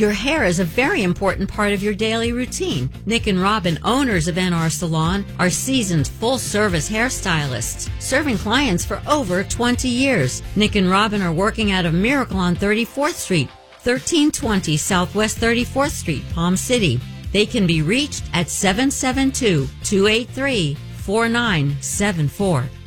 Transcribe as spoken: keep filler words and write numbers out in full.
Your hair is a very important part of your daily routine. Nick and Robin, owners of N R Salon, are seasoned full-service hairstylists, serving clients for over twenty years. Nick and Robin are working out of Miracle on thirty-fourth Street, thirteen twenty Southwest thirty-fourth Street, Palm City. They can be reached at seven seven two, two eight three, four nine seven four.